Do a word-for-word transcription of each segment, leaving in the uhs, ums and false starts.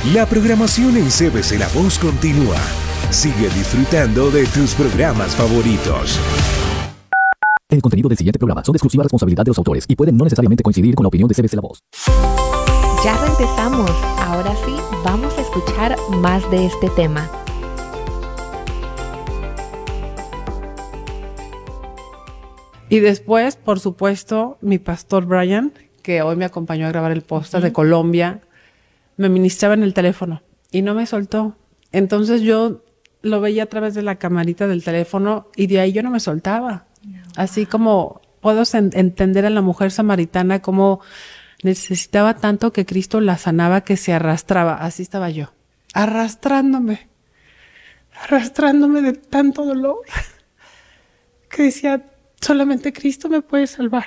La programación en C B C La Voz continúa. Sigue disfrutando de tus programas favoritos. El contenido del siguiente programa son de exclusiva responsabilidad de los autores y pueden no necesariamente coincidir con la opinión de C B C La Voz. Ya regresamos. Ahora sí, vamos a escuchar más de este tema. Y después, por supuesto, mi pastor Brian, que hoy me acompañó a grabar el podcast uh-huh. de Colombia, me ministraba en el teléfono y no me soltó. Entonces yo lo veía a través de la camarita del teléfono y de ahí yo no me soltaba. No. Así como puedo en- entender a la mujer samaritana como necesitaba tanto que Cristo la sanaba que se arrastraba. Así estaba yo, arrastrándome, arrastrándome de tanto dolor que decía, solamente Cristo me puede salvar.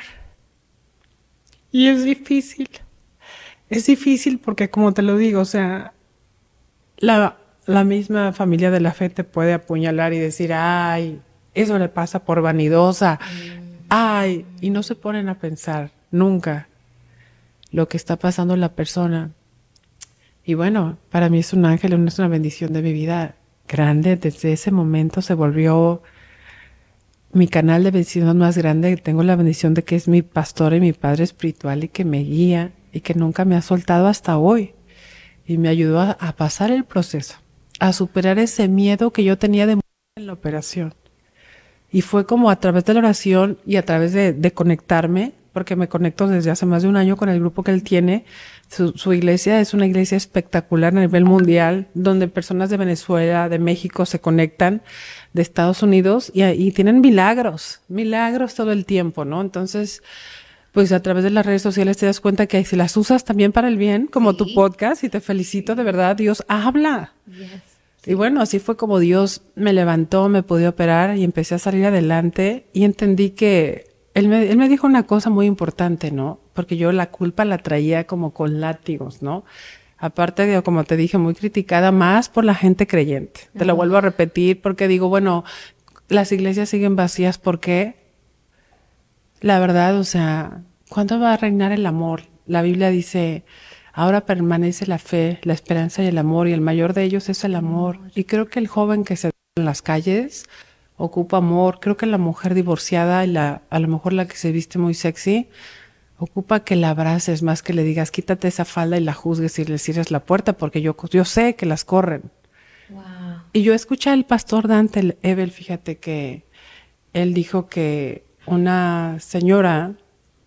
Y es difícil. Es difícil porque, como te lo digo, o sea, la, la misma familia de la fe te puede apuñalar y decir, ay, eso le pasa por vanidosa. Mm. Ay, y no se ponen a pensar nunca lo que está pasando en la persona. Y bueno, para mí es un ángel, es una bendición de mi vida grande. Desde ese momento se volvió mi canal de bendición más grande. Tengo la bendición de que es mi pastor y mi padre espiritual y que me guía y que nunca me ha soltado hasta hoy. Y me ayudó a, a pasar el proceso, a superar ese miedo que yo tenía de morir en la operación. Y fue como a través de la oración y a través de, de conectarme, porque me conecto desde hace más de un año con el grupo que él tiene. Su, su iglesia es una iglesia espectacular a nivel mundial, donde personas de Venezuela, de México se conectan, de Estados Unidos, y, y tienen milagros, milagros todo el tiempo, ¿no? Entonces, pues a través de las redes sociales te das cuenta que si las usas también para el bien, como sí. tu podcast, y te felicito, de verdad, Dios habla. Yes. Sí. Y bueno, así fue como Dios me levantó, me pude operar y empecé a salir adelante y entendí que Él me, él me dijo una cosa muy importante, ¿no? Porque yo la culpa la traía como con látigos, ¿no? Aparte de, como te dije, muy criticada más por la gente creyente. Uh-huh. Te lo vuelvo a repetir porque digo, bueno, las iglesias siguen vacías, ¿por qué? La verdad, o sea, ¿cuándo va a reinar el amor? La Biblia dice, ahora permanece la fe, la esperanza y el amor, y el mayor de ellos es el amor. Uh-huh. Y creo que el joven que se da en las calles ocupa amor. Creo que la mujer divorciada y la, a lo mejor la que se viste muy sexy, ocupa que la abraces más que le digas, quítate esa falda y la juzgues y le cierres la puerta, porque yo, yo sé que las corren. Wow. Y yo escuché al pastor Dante Ebel, fíjate que él dijo que una señora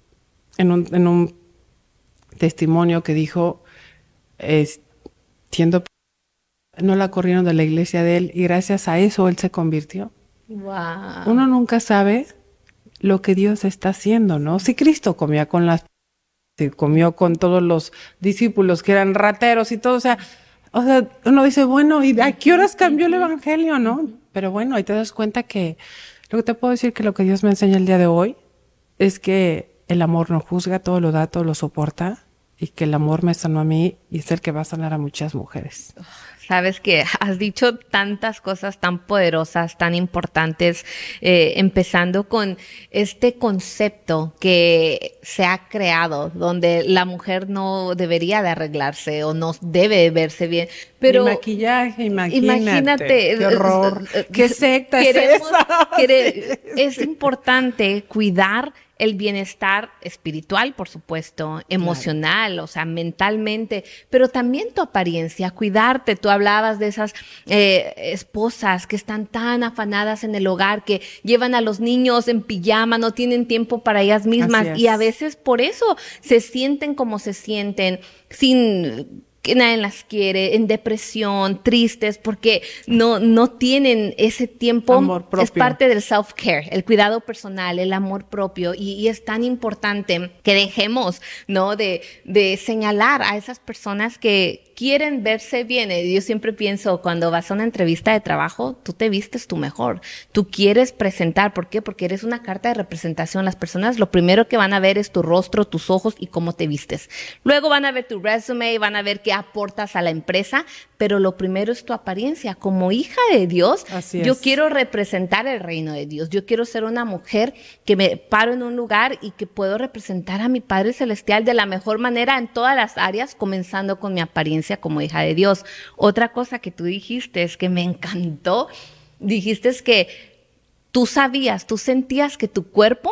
en un, en un testimonio que dijo, eh, siendo no la corrieron de la iglesia de él y gracias a eso él se convirtió. Wow. Uno nunca sabe lo que Dios está haciendo, ¿no? Si Cristo comía con las, si comió con todos los discípulos que eran rateros y todo, o sea, o sea, uno dice, bueno, ¿y a qué horas cambió el evangelio, no? Pero bueno, ahí te das cuenta que lo que te puedo decir que lo que Dios me enseña el día de hoy es que el amor no juzga, todo lo da, todo lo soporta, y que el amor me sanó a mí y es el que va a sanar a muchas mujeres. Sabes que has dicho tantas cosas tan poderosas, tan importantes, eh, empezando con este concepto que se ha creado, donde la mujer no debería de arreglarse o no debe verse bien. Pero mi maquillaje, imagínate, imagínate, qué horror, qué secta queremos, es esa. Quere, sí, es sí. importante cuidar el bienestar espiritual, por supuesto, emocional, claro. O sea, mentalmente, pero también tu apariencia, cuidarte. Tú hablabas de esas eh, esposas que están tan afanadas en el hogar, que llevan a los niños en pijama, no tienen tiempo para ellas mismas y a veces por eso se sienten como se sienten, sin que nadie las quiere, en depresión, tristes, porque no, no tienen ese tiempo. Amor propio. Es parte del self-care, el cuidado personal, el amor propio, y, y es tan importante que dejemos, ¿no? De, de señalar a esas personas que quieren verse bien. Yo siempre pienso, cuando vas a una entrevista de trabajo, tú te vistes tú mejor. Tú quieres presentar. ¿Por qué? Porque eres una carta de representación. Las personas lo primero que van a ver es tu rostro, tus ojos y cómo te vistes. Luego van a ver tu resume y van a ver que aportas a la empresa, pero lo primero es tu apariencia. Como hija de Dios, Así yo es. quiero representar el reino de Dios. Yo quiero ser una mujer que me paro en un lugar y que puedo representar a mi Padre Celestial de la mejor manera en todas las áreas, comenzando con mi apariencia como hija de Dios. Otra cosa que tú dijiste es que me encantó. Dijiste es que tú sabías, tú sentías que tu cuerpo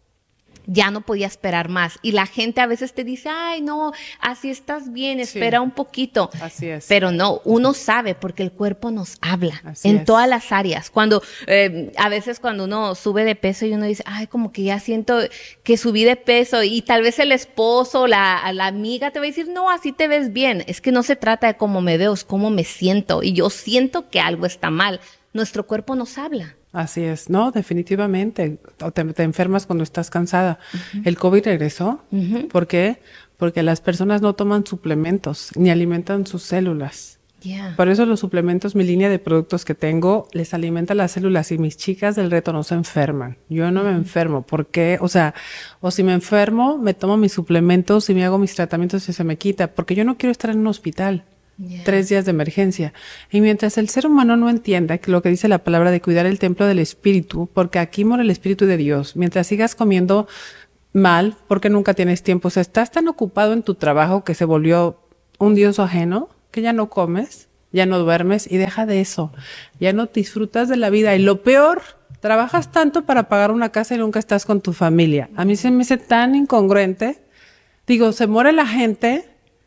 ya no podía esperar más. Y la gente a veces te dice, ay, no, así estás bien, espera Sí. un poquito. Así es. Pero no, uno sabe porque el cuerpo nos habla Así en es. todas las áreas. Cuando, eh, a veces cuando uno sube de peso y uno dice, ay, como que ya siento que subí de peso, y tal vez el esposo, la, la amiga te va a decir, no, así te ves bien. Es que no se trata de cómo me veo, es cómo me siento. Y yo siento que algo está mal. Nuestro cuerpo nos habla. Así es, no, definitivamente. O te, te enfermas cuando estás cansada. Uh-huh. El COVID regresó. Uh-huh. ¿Por qué? Porque las personas no toman suplementos ni alimentan sus células. Yeah. Por eso los suplementos, mi línea de productos que tengo, les alimenta las células, y mis chicas del reto no se enferman. Yo no uh-huh. me enfermo. ¿Por qué? O sea, o si me enfermo, me tomo mis suplementos y me hago mis tratamientos y se me quita. Porque yo no quiero estar en un hospital. Yeah. Tres días de emergencia. Y mientras el ser humano no entienda que lo que dice la palabra de cuidar el templo del espíritu, porque aquí mora el espíritu de Dios, mientras sigas comiendo mal, porque nunca tienes tiempo, o sea, estás tan ocupado en tu trabajo que se volvió un Dios ajeno, que ya no comes, ya no duermes, y deja de eso, ya no disfrutas de la vida. Y lo peor, trabajas tanto para pagar una casa y nunca estás con tu familia. A mí se me hace tan incongruente. Digo, se muere la gente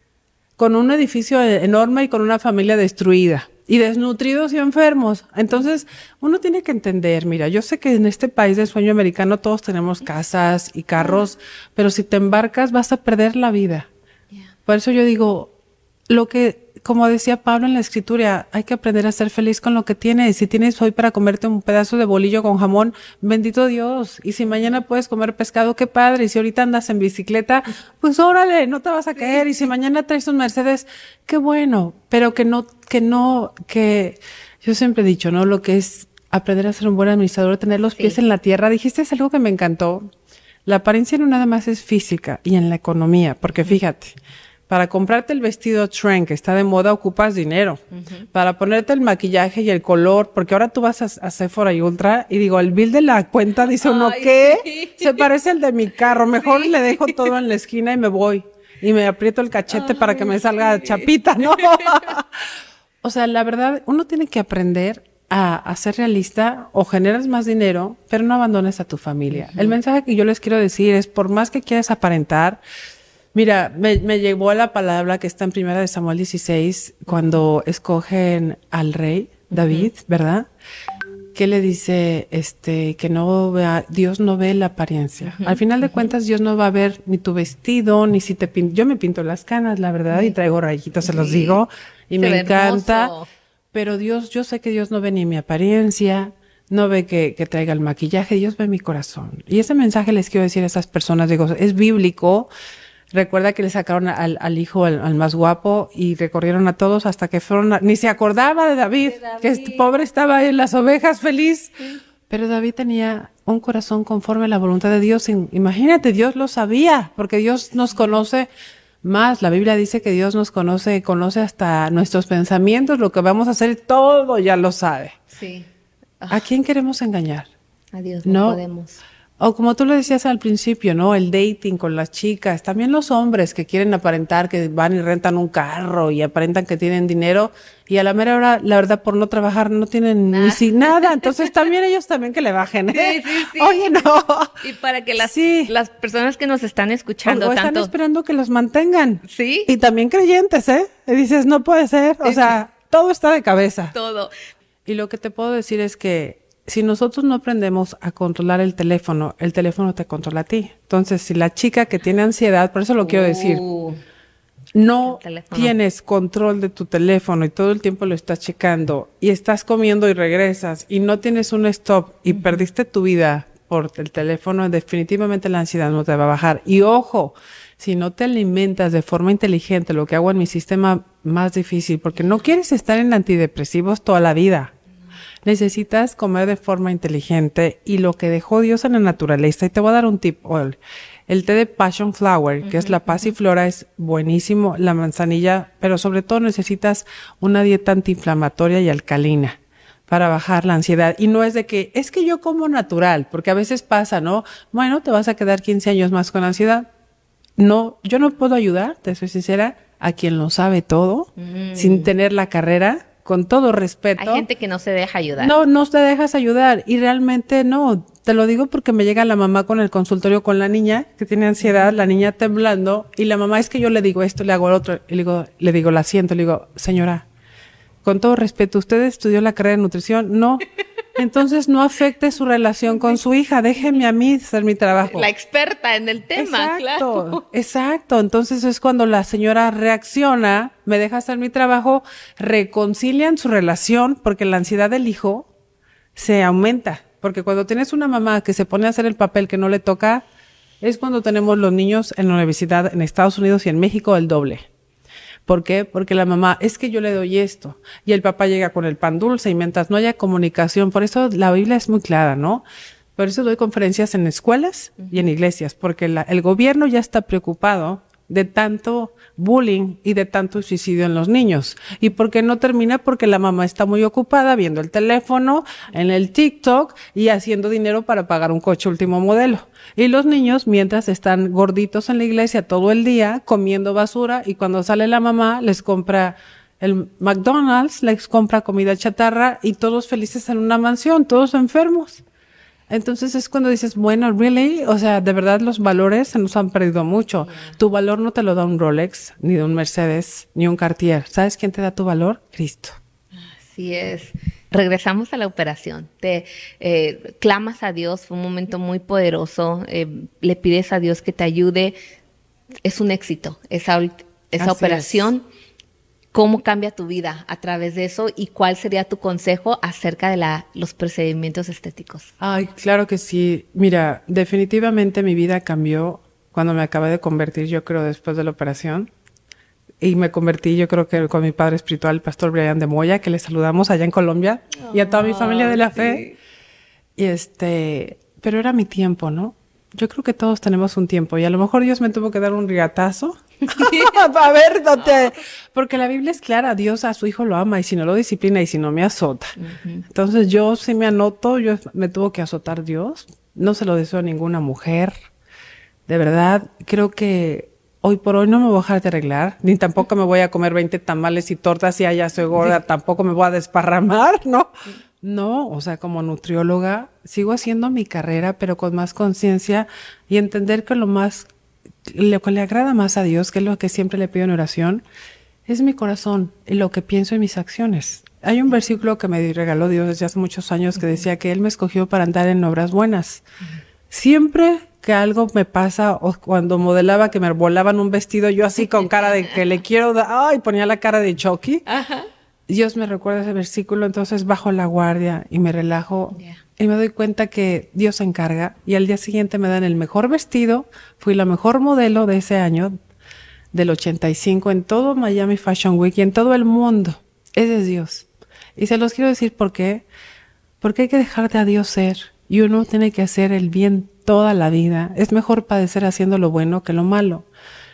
con un edificio enorme y con una familia destruida, y desnutridos y enfermos. Entonces, uno tiene que entender, mira, yo sé que en este país del sueño americano todos tenemos casas y carros, pero si te embarcas vas a perder la vida. Yeah. Por eso yo digo, lo que, como decía Pablo en la Escritura, hay que aprender a ser feliz con lo que tienes. Si tienes hoy para comerte un pedazo de bolillo con jamón, bendito Dios. Y si mañana puedes comer pescado, qué padre. Y si ahorita andas en bicicleta, pues órale, no te vas a caer. Y si mañana traes un Mercedes, qué bueno. Pero que no, que no, que yo siempre he dicho, ¿no? Lo que es aprender a ser un buen administrador, tener los pies sí. en la tierra. Dijiste es algo que me encantó. La apariencia no nada más es física, y en la economía, porque fíjate, para comprarte el vestido trend que está de moda ocupas dinero. Uh-huh. Para ponerte el maquillaje y el color, porque ahora tú vas a, a Sephora y Ultra y digo, el bill de la cuenta dice uno, Ay, ¿qué? Sí. Se parece al de mi carro. Mejor sí. le dejo todo en la esquina y me voy. Y me aprieto el cachete Ay, para que me salga sí. chapita, ¿no? O sea, la verdad, uno tiene que aprender a, a ser realista, o generas más dinero, pero no abandones a tu familia. Uh-huh. El mensaje que yo les quiero decir es, por más que quieras aparentar, mira, me, me llegó a la palabra que está en Primera de Samuel dieciséis, cuando escogen al rey David, uh-huh. ¿verdad? Que le dice, este, que no vea, Dios no ve la apariencia. Uh-huh. Al final de uh-huh. cuentas, Dios no va a ver ni tu vestido, ni si te pinto. Yo me pinto las canas, la verdad, uh-huh. y traigo rayitos, se los digo, y se me encanta. Hermoso. Pero Dios, yo sé que Dios no ve ni mi apariencia, no ve que, que traiga el maquillaje, Dios ve mi corazón. Y ese mensaje les quiero decir a esas personas, digo, es bíblico. Recuerda que le sacaron al, al hijo, al, al más guapo, y recorrieron a todos hasta que fueron, a, ni se acordaba de David, de David. que este pobre estaba en las ovejas feliz. Sí. Pero David tenía un corazón conforme a la voluntad de Dios. Imagínate, Dios lo sabía, porque Dios nos conoce más. La Biblia dice que Dios nos conoce, conoce hasta nuestros pensamientos, lo que vamos a hacer, todo ya lo sabe. Sí. Oh. ¿A quién queremos engañar? A Dios no, no podemos. O como tú lo decías al principio, ¿no? El dating con las chicas. También los hombres que quieren aparentar que van y rentan un carro y aparentan que tienen dinero, y a la mera hora, la verdad, por no trabajar no tienen nah. ni si nada. Entonces también ellos también que le bajen, ¿eh? Sí, sí, sí. Oye, no. Y para que las, sí. las personas que nos están escuchando o, o tanto... están esperando que los mantengan. Sí. Y también creyentes, ¿eh? Y dices, no puede ser. O sea, todo está de cabeza. Todo. Y lo que te puedo decir es que si nosotros no aprendemos a controlar el teléfono, el teléfono te controla a ti. Entonces, si la chica que tiene ansiedad, por eso lo uh, quiero decir, no tienes control de tu teléfono y todo el tiempo lo estás checando, y estás comiendo y regresas y no tienes un stop y uh-huh. perdiste tu vida por el teléfono, definitivamente la ansiedad no te va a bajar. Y ojo, si no te alimentas de forma inteligente, lo que hago en mi sistema más difícil, porque no quieres estar en antidepresivos toda la vida. Necesitas comer de forma inteligente, y lo que dejó Dios en la naturaleza, y te voy a dar un tip, Ol, El té de Passion Flower, que uh-huh, es la pasiflora, es buenísimo. La manzanilla, pero sobre todo necesitas una dieta antiinflamatoria y alcalina para bajar la ansiedad. Y no es de que, es que yo como natural, porque a veces pasa, ¿no? Bueno, te vas a quedar quince años más con ansiedad. No, yo no puedo ayudar, te soy sincera, a quien lo sabe todo, mm. sin tener la carrera, con todo respeto. Hay gente que no se deja ayudar. No, no te dejas ayudar. Y realmente no, te lo digo porque me llega la mamá con el consultorio con la niña, que tiene ansiedad, la niña temblando, y la mamá, es que yo le digo esto, le hago el otro, y le digo, le digo, la siento, le digo, señora, con todo respeto, ¿usted estudió la carrera de nutrición? No. Entonces no afecte su relación con su hija, déjeme a mí hacer mi trabajo. La experta en el tema, exacto, claro. Exacto, entonces es cuando la señora reacciona, me deja hacer mi trabajo, reconcilian su relación, porque la ansiedad del hijo se aumenta. Porque cuando tienes una mamá que se pone a hacer el papel que no le toca, es cuando tenemos los niños en la universidad en Estados Unidos y en México el doble. ¿Por qué? Porque la mamá, es que yo le doy esto, y el papá llega con el pan dulce, y mientras no haya comunicación, por eso la Biblia es muy clara, ¿no? Por eso doy conferencias en escuelas uh-huh. y en iglesias, porque la, el gobierno ya está preocupado de tanto bullying y de tanto suicidio en los niños. ¿Y por qué no termina? Porque la mamá está muy ocupada viendo el teléfono, en el TikTok y haciendo dinero para pagar un coche último modelo. Y los niños, mientras están gorditos en la iglesia todo el día, comiendo basura, y cuando sale la mamá, les compra el McDonald's, les compra comida chatarra, y todos felices en una mansión, todos enfermos. Entonces es cuando dices, bueno, really, o sea, de verdad los valores se nos han perdido mucho. Yeah. Tu valor no te lo da un Rolex, ni de un Mercedes, ni un Cartier. ¿Sabes quién te da tu valor? Cristo. Así es. Regresamos a la operación. Te eh, clamas a Dios, fue un momento muy poderoso. Eh, le pides a Dios que te ayude. Es un éxito esa, esa operación. Es. ¿Cómo cambia tu vida a través de eso? ¿Y cuál sería tu consejo acerca de la, los procedimientos estéticos? Ay, claro que sí. Mira, definitivamente mi vida cambió cuando me acabé de convertir, yo creo, después de la operación. Y me convertí, yo creo que con mi padre espiritual, el pastor Brian de Moya, que le saludamos allá en Colombia, oh, y a toda mi familia de la sí. fe. Y este, pero era mi tiempo, ¿no? Yo creo que todos tenemos un tiempo, y a lo mejor Dios me tuvo que dar un rigatazo para ver dónde, porque la Biblia es clara, Dios a su hijo lo ama, y si no lo disciplina, y si no me azota. Uh-huh. Entonces yo sí me anoto, yo me tuvo que azotar Dios, no se lo deseo a ninguna mujer, de verdad, creo que hoy por hoy no me voy a dejar de arreglar, ni tampoco me voy a comer veinte tamales y tortas y allá soy gorda, tampoco me voy a desparramar, ¿no? No, o sea, como nutrióloga sigo haciendo mi carrera, pero con más conciencia y entender que lo más, lo que le agrada más a Dios, que es lo que siempre le pido en oración, es mi corazón y lo que pienso en mis acciones. Hay un versículo que me regaló Dios desde hace muchos años que decía que Él me escogió para andar en obras buenas. Siempre que algo me pasa, o cuando modelaba que me volaban un vestido, yo así con cara de que le quiero dar, ay, ponía la cara de Chucky. Ajá. Dios me recuerda ese versículo, entonces bajo la guardia y me relajo yeah. y me doy cuenta que Dios se encarga, y al día siguiente me dan el mejor vestido. Fui la mejor modelo de ese año, del ochenta y cinco, en todo Miami Fashion Week y en todo el mundo. Ese es Dios. Y se los quiero decir por qué. Porque hay que dejarte a Dios ser, y uno tiene que hacer el bien toda la vida. Es mejor padecer haciendo lo bueno que lo malo.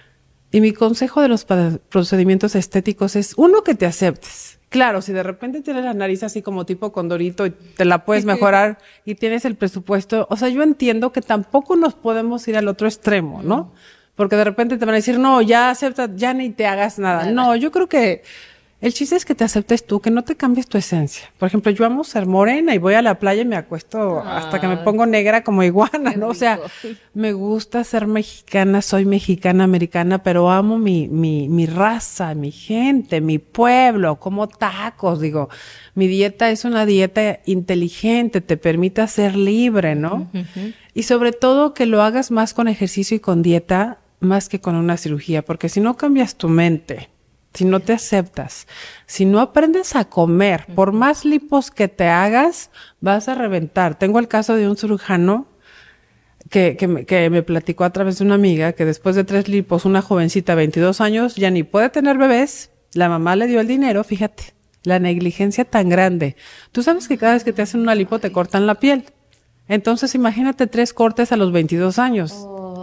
Y mi consejo de los procedimientos estéticos es, uno, que te aceptes. Claro, si de repente tienes la nariz así como tipo Condorito y te la puedes mejorar y tienes el presupuesto, o sea, yo entiendo que tampoco nos podemos ir al otro extremo, ¿no? Porque de repente te van a decir, no, ya acepta, ya ni te hagas nada. nada. No, yo creo que el chiste es que te aceptes tú, que no te cambies tu esencia. Por ejemplo, yo amo ser morena y voy a la playa y me acuesto ah, hasta que me pongo negra como iguana, ¿no? O sea, me gusta ser mexicana, soy mexicana, americana, pero amo mi, mi, mi raza, mi gente, mi pueblo, como tacos, digo. Mi dieta es una dieta inteligente, te permite ser libre, ¿no? Uh-huh. Y sobre todo que lo hagas más con ejercicio y con dieta, más que con una cirugía, porque si no cambias tu mente, si no te aceptas, si no aprendes a comer, por más lipos que te hagas, vas a reventar. Tengo el caso de un cirujano que, que, me, que me platicó a través de una amiga que después de tres lipos, una jovencita de veintidós años ya ni puede tener bebés. La mamá le dio el dinero, fíjate, la negligencia tan grande. Tú sabes que cada vez que te hacen una lipo te cortan la piel. Entonces imagínate tres cortes a los veintidós años. Oh.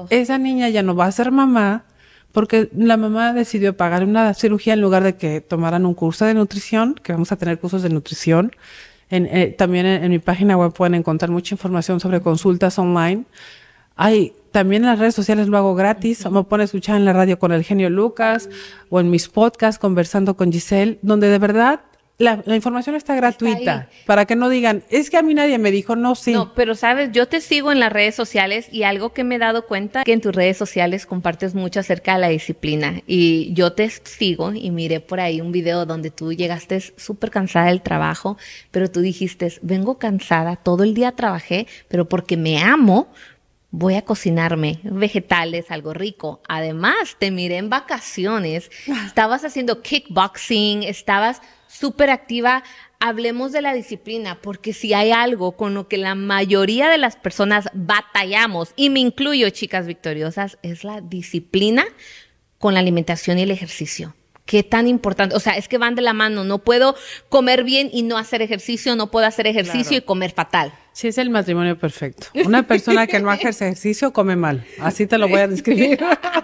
esa niña ya no va a ser mamá porque la mamá decidió pagar una cirugía en lugar de que tomaran un curso de nutrición, que vamos a tener cursos de nutrición. En, eh, también en, en mi página web pueden encontrar mucha información sobre consultas online. Hay, también en las redes sociales lo hago gratis, uh-huh. me pueden escuchar en la radio con el genio Lucas, uh-huh. o en mis podcasts conversando con Giselle, donde de verdad la, la información está gratuita, está para que no digan, es que a mí nadie me dijo, no, sí. No, pero sabes, yo te sigo en las redes sociales y algo que me he dado cuenta, que en tus redes sociales compartes mucho acerca de la disciplina, y yo te sigo y miré por ahí un video donde tú llegaste súper cansada del trabajo, pero tú dijiste, vengo cansada, todo el día trabajé, pero porque me amo, voy a cocinarme vegetales, algo rico. Además, te miré en vacaciones, estabas haciendo kickboxing, estabas súper activa. Hablemos de la disciplina, porque si hay algo con lo que la mayoría de las personas batallamos, y me incluyo, chicas victoriosas, es la disciplina con la alimentación y el ejercicio. Qué tan importante, o sea, es que van de la mano. No puedo comer bien y no hacer ejercicio, no puedo hacer ejercicio claro. y comer fatal. Sí, es el matrimonio perfecto. Una persona que no hace ejercicio come mal. Así te lo voy a describir.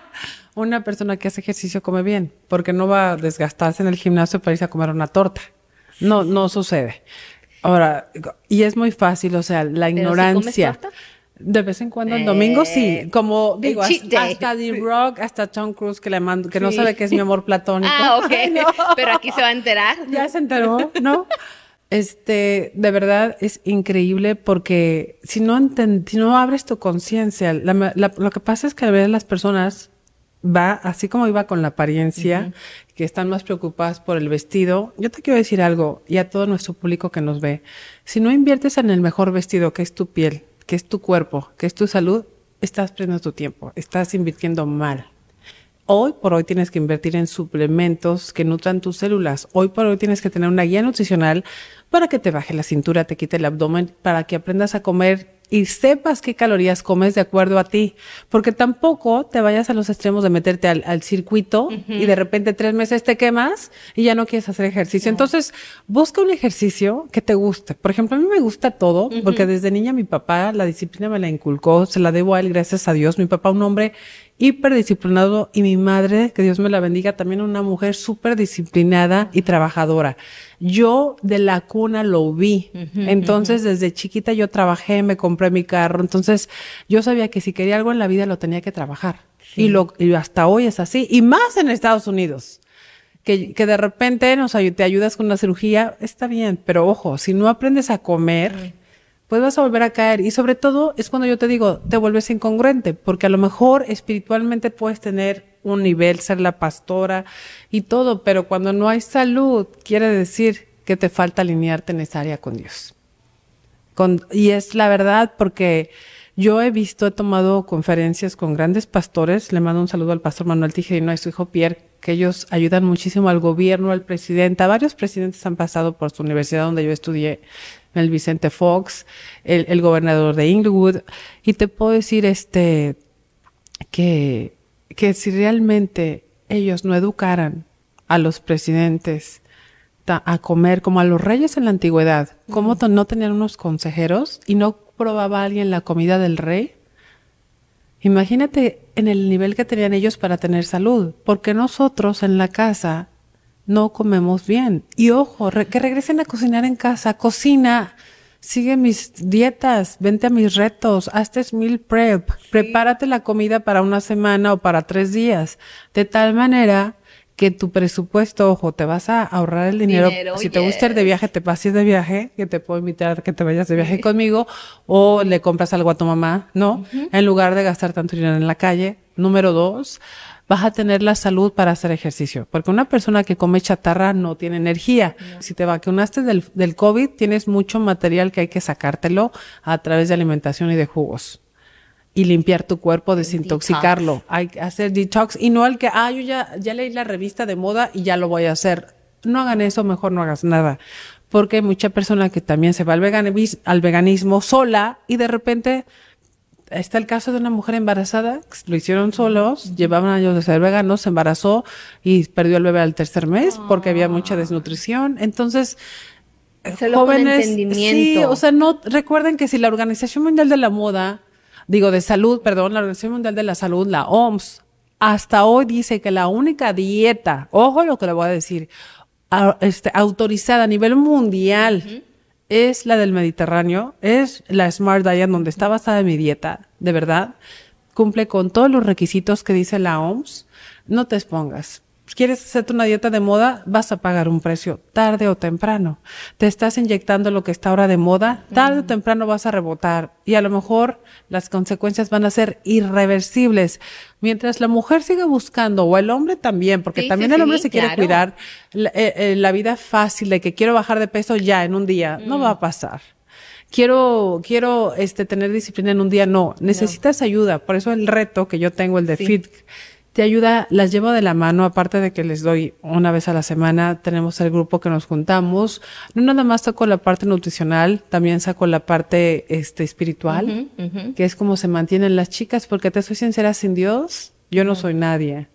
Una persona que hace ejercicio come bien, porque no va a desgastarse en el gimnasio para irse a comer una torta. No, no sucede. Ahora, y es muy fácil, o sea, la ignorancia. ¿Sí comes torta? De vez en cuando, el eh, domingo sí, como digo, hasta, hasta The Rock, hasta Tom Cruise que le mando, que sí. no sabe que es mi amor platónico. Ah, ok, no. Pero aquí se va a enterar. Ya se enteró, ¿no? Este, de verdad es increíble porque si no enten, si no abres tu conciencia, la, la, lo que pasa es que a veces las personas va, así como iba con la apariencia, uh-huh. que están más preocupadas por el vestido. Yo te quiero decir algo, y a todo nuestro público que nos ve, si no inviertes en el mejor vestido, que es tu piel, que es tu cuerpo, que es tu salud, estás perdiendo tu tiempo, estás invirtiendo mal. Hoy por hoy tienes que invertir en suplementos que nutran tus células. Hoy por hoy tienes que tener una guía nutricional para que te baje la cintura, te quite el abdomen, para que aprendas a comer y sepas qué calorías comes de acuerdo a ti. Porque tampoco te vayas a los extremos de meterte al, al circuito uh-huh. y de repente tres meses te quemas y ya no quieres hacer ejercicio. Uh-huh. Entonces, busca un ejercicio que te guste. Por ejemplo, a mí me gusta todo, uh-huh. porque desde niña mi papá la disciplina me la inculcó, se la debo a él, gracias a Dios. Mi papá, un hombre hiperdisciplinado, y mi madre, que Dios me la bendiga, también una mujer súper disciplinada y trabajadora. Yo de la cuna lo vi. Uh-huh, entonces, uh-huh. desde chiquita yo trabajé, me compré mi carro. Entonces, yo sabía que si quería algo en la vida lo tenía que trabajar. Sí. Y lo, y hasta hoy es así. Y más en Estados Unidos. Que, que de repente nos ay- te ayudas con una cirugía, está bien. Pero ojo, si no aprendes a comer, uh-huh. pues vas a volver a caer. Y sobre todo es cuando yo te digo, te vuelves incongruente, porque a lo mejor espiritualmente puedes tener un nivel, ser la pastora y todo, pero cuando no hay salud, quiere decir que te falta alinearte en esa área con Dios. Con, y es la verdad, porque yo he visto, he tomado conferencias con grandes pastores, le mando un saludo al pastor Manuel Tijerino y a su hijo Pierre, que ellos ayudan muchísimo al gobierno, al presidente. A varios presidentes han pasado por su universidad donde yo estudié, el Vicente Fox, el, el gobernador de Inglewood, y te puedo decir este que, que si realmente ellos no educaran a los presidentes ta, a comer como a los reyes en la antigüedad, como mm. no tenían unos consejeros y no probaba alguien la comida del rey, imagínate en el nivel que tenían ellos para tener salud, porque nosotros en la casa no comemos bien. Y ojo, re- que regresen a cocinar en casa. Cocina, sigue mis dietas, vente a mis retos, hazte meal prep, sí. prepárate la comida para una semana o para tres días, de tal manera que tu presupuesto, ojo, te vas a ahorrar el dinero. dinero si yes. te gusta ir de viaje, te vas a ir de viaje, que te puedo invitar a que te vayas de viaje conmigo, o le compras algo a tu mamá, ¿no? Uh-huh. En lugar de gastar tanto dinero en la calle. Número dos, vas a tener la salud para hacer ejercicio. Porque una persona que come chatarra no tiene energía. No. Si te vacunaste del, del COVID, tienes mucho material que hay que sacártelo a través de alimentación y de jugos. Y limpiar tu cuerpo, desintoxicarlo. Detox. Hay que hacer detox. Y no el que, ah, yo ya, ya leí la revista de moda y ya lo voy a hacer. No hagan eso, mejor no hagas nada. Porque hay mucha persona que también se va al veganismo, al veganismo sola y de repente... Está el caso de una mujer embarazada, lo hicieron solos, llevaban años de ser veganos, se embarazó y perdió el bebé al tercer mes oh. porque había mucha desnutrición. Entonces, Solo jóvenes, con entendimiento. Sí, o sea, no, recuerden que si la Organización Mundial de la Moda digo, de salud, perdón, la Organización Mundial de la Salud, la O M S, hasta hoy dice que la única dieta, ojo lo que le voy a decir, a, este, autorizada a nivel mundial, uh-huh, es la del Mediterráneo, es la Smart Diet, donde está basada mi dieta, de verdad, cumple con todos los requisitos que dice la O M S. No te expongas. ¿Quieres hacerte una dieta de moda? Vas a pagar un precio, tarde o temprano. Te estás inyectando lo que está ahora de moda, tarde o temprano vas a rebotar. Y a lo mejor las consecuencias van a ser irreversibles. Mientras la mujer siga buscando, o el hombre también, porque sí, también sí, el hombre sí, se claro. quiere cuidar, la, eh, la vida fácil de que quiero bajar de peso ya en un día, mm. no va a pasar. Quiero, quiero, este, tener disciplina en un día, no. Necesitas no. ayuda. Por eso el reto que yo tengo, el de sí. Fit, te ayuda, las llevo de la mano, aparte de que les doy una vez a la semana, tenemos el grupo que nos juntamos, no nada más saco la parte nutricional, también saco la parte este espiritual, uh-huh, uh-huh. que es como se mantienen las chicas, porque te soy sincera, sin Dios, yo no uh-huh. soy nadie,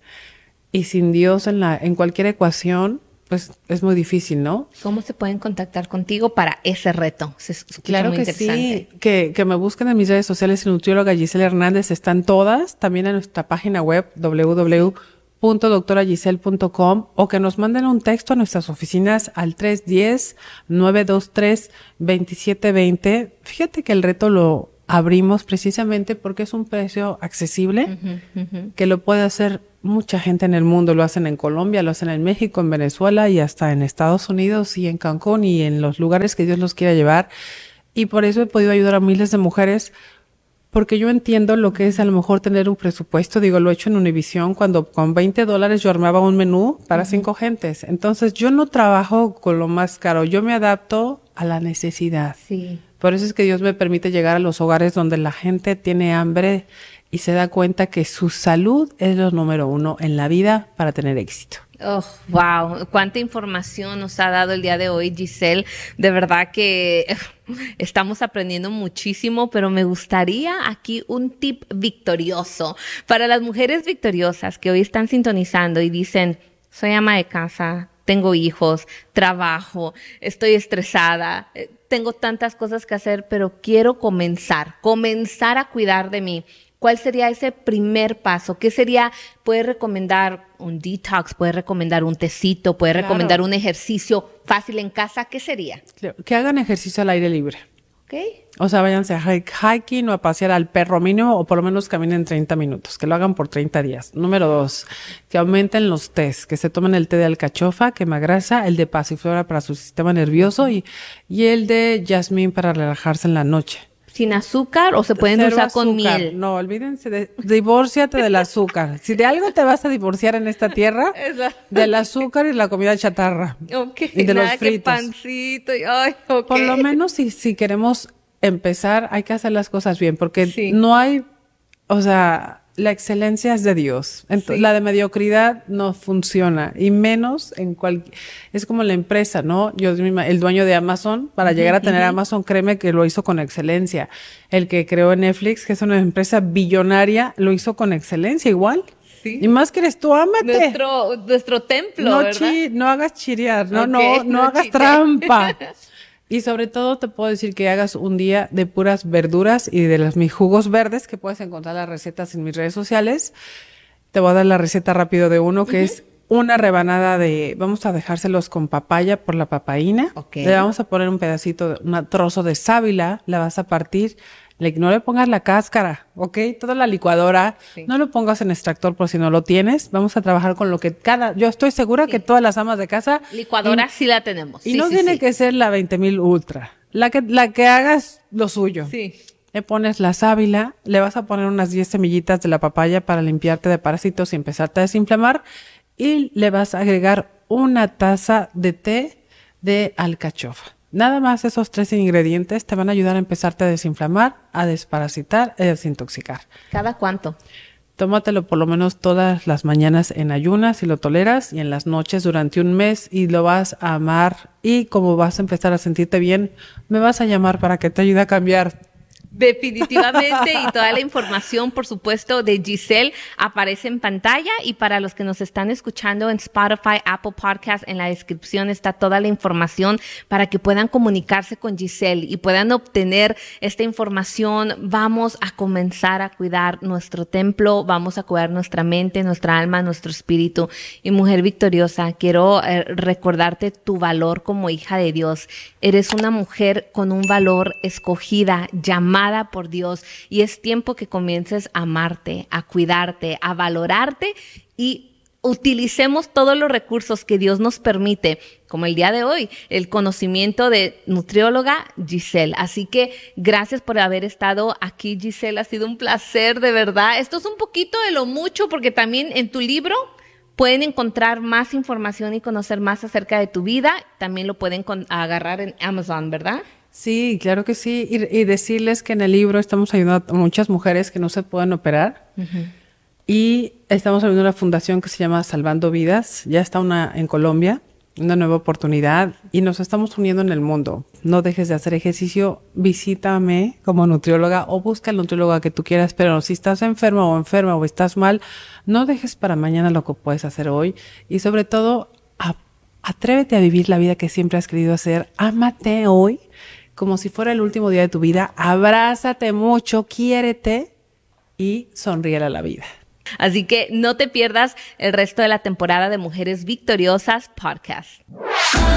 y sin Dios en la, en cualquier ecuación, pues es muy difícil, ¿no? ¿Cómo se pueden contactar contigo para ese reto? Se escucha claro muy que interesante. sí, que, que me busquen en mis redes sociales, nutrióloga Giselle Hernández, están todas, también en nuestra página web doble u doble u doble u punto doctora giselle punto com, o que nos manden un texto a nuestras oficinas al tres uno cero, nueve dos tres, dos siete dos cero. Fíjate que el reto lo abrimos precisamente porque es un precio accesible, uh-huh, uh-huh. que lo puede hacer mucha gente en el mundo. Lo hacen en Colombia, lo hacen en México, en Venezuela y hasta en Estados Unidos y en Cancún y en los lugares que Dios los quiera llevar. Y por eso he podido ayudar a miles de mujeres, porque yo entiendo lo que es a lo mejor tener un presupuesto. Digo, lo he hecho en Univisión cuando con veinte dólares yo armaba un menú para uh-huh. cinco gentes. Entonces yo no trabajo con lo más caro, yo me adapto a la necesidad. Sí. Por eso es que Dios me permite llegar a los hogares donde la gente tiene hambre y se da cuenta que su salud es lo número uno en la vida para tener éxito. Oh, wow, cuánta información nos ha dado el día de hoy, Giselle. De verdad que estamos aprendiendo muchísimo, pero me gustaría aquí un tip victorioso para las mujeres victoriosas que hoy están sintonizando y dicen, soy ama de casa, tengo hijos, trabajo, estoy estresada, tengo tantas cosas que hacer, pero quiero comenzar, comenzar a cuidar de mí. ¿Cuál sería ese primer paso? ¿Qué sería? ¿Puede recomendar un detox? ¿Puede recomendar un tecito? ¿Puede claro. recomendar un ejercicio fácil en casa? ¿Qué sería? Que hagan ejercicio al aire libre. ¿Ok? O sea, váyanse a hiking o a pasear al perro mínimo, o por lo menos caminen treinta minutos, que lo hagan por treinta días. Número dos, que aumenten los tés, que se tomen el té de alcachofa, quema grasa, el de pasiflora para su sistema nervioso y, y el de jazmín para relajarse en la noche. ¿Sin azúcar o se pueden Cero usar azúcar. con miel? No, olvídense, de, divórciate del azúcar. Si de algo te vas a divorciar en esta tierra, del azúcar y la comida chatarra. Okay, y de nada los fritos. Que pancito. Y, ay, okay. Por lo menos si, si queremos empezar, hay que hacer las cosas bien, porque sí. no hay, o sea, la excelencia es de Dios. Entonces, sí. la de mediocridad no funciona, y menos en cualquier, es como la empresa, ¿no? Yo misma, el dueño de Amazon, para uh-huh, llegar a tener uh-huh. Amazon, créeme que lo hizo con excelencia. El que creó Netflix, que es una empresa billonaria, lo hizo con excelencia igual. Sí. Y más que eres tú, ámate. Nuestro, nuestro templo, no ¿verdad? Chi, no hagas chirear, no, okay, no, no, no hagas chiste. trampa. Y sobre todo te puedo decir que hagas un día de puras verduras y de los mis jugos verdes, que puedes encontrar las recetas en mis redes sociales. Te voy a dar la receta rápido de uno, que uh-huh. es una rebanada de, vamos a dejárselos con papaya por la papaína. Okay. Le vamos a poner un pedacito, un trozo de sábila, la vas a partir. Le, no le pongas la cáscara, ¿ok? Toda la licuadora, sí. no lo pongas en extractor por si no lo tienes. Vamos a trabajar con lo que cada, yo estoy segura sí. que todas las amas de casa. Licuadora y, sí la tenemos. Y sí, no sí, tiene sí. que ser la veinte mil Ultra, la que, la que hagas lo suyo. Sí. Le pones la sábila, le vas a poner unas diez semillitas de la papaya para limpiarte de parásitos y empezarte a desinflamar. Y le vas a agregar una taza de té de alcachofa. Nada más esos tres ingredientes te van a ayudar a empezarte a desinflamar, a desparasitar y a desintoxicar. ¿Cada cuánto? Tómatelo por lo menos todas las mañanas en ayunas si lo toleras, y en las noches durante un mes, y lo vas a amar. Y como vas a empezar a sentirte bien, me vas a llamar para que te ayude a cambiar Definitivamente, y toda la información, por supuesto, de Giselle aparece en pantalla, y para los que nos están escuchando en Spotify, Apple Podcast, en la descripción está toda la información para que puedan comunicarse con Giselle y puedan obtener esta información. Vamos a comenzar a cuidar nuestro templo, vamos a cuidar nuestra mente, nuestra alma, nuestro espíritu. Y mujer victoriosa, quiero eh, recordarte tu valor como hija de Dios. Eres una mujer con un valor escogida, llamada por Dios, y es tiempo que comiences a amarte, a cuidarte, a valorarte, y utilicemos todos los recursos que Dios nos permite, como el día de hoy, el conocimiento de nutrióloga Giselle. Así que gracias por haber estado aquí, Giselle. Ha sido un placer, de verdad. Esto es un poquito de lo mucho, porque también en tu libro pueden encontrar más información y conocer más acerca de tu vida. También lo pueden con- agarrar en Amazon, ¿verdad? Sí, claro que sí. Y, y decirles que en el libro estamos ayudando a muchas mujeres que no se pueden operar. Uh-huh. Y estamos abriendo una fundación que se llama Salvando Vidas. Ya está una en Colombia, una nueva oportunidad. Y nos estamos uniendo en el mundo. No dejes de hacer ejercicio. Visítame como nutrióloga o busca el nutrióloga que tú quieras. Pero si estás enferma o enferma o estás mal, no dejes para mañana lo que puedes hacer hoy. Y sobre todo, a, atrévete a vivir la vida que siempre has querido hacer. Ámate hoy como si fuera el último día de tu vida. Abrázate mucho, quiérete y sonríele a la vida. Así que no te pierdas el resto de la temporada de Mujeres Victoriosas Podcast.